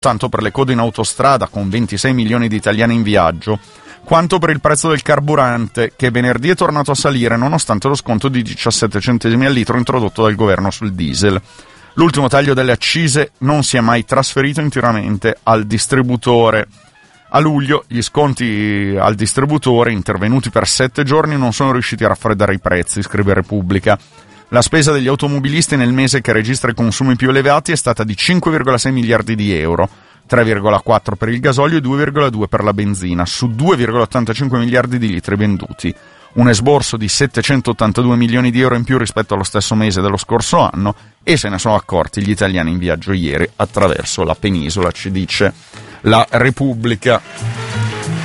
tanto per le code in autostrada, con 26 milioni di italiani in viaggio, quanto per il prezzo del carburante, che venerdì è tornato a salire nonostante lo sconto di 17 centesimi al litro introdotto dal governo sul diesel. L'ultimo taglio delle accise non si è mai trasferito interamente al distributore. A luglio gli sconti al distributore, intervenuti per 7 giorni, non sono riusciti a raffreddare i prezzi, scrive Repubblica. La spesa degli automobilisti nel mese che registra i consumi più elevati è stata di 5,6 miliardi di euro, 3,4 per il gasolio e 2,2 per la benzina, su 2,85 miliardi di litri venduti. Un esborso di 782 milioni di euro in più rispetto allo stesso mese dello scorso anno, e se ne sono accorti gli italiani in viaggio ieri attraverso la penisola, ci dice la Repubblica.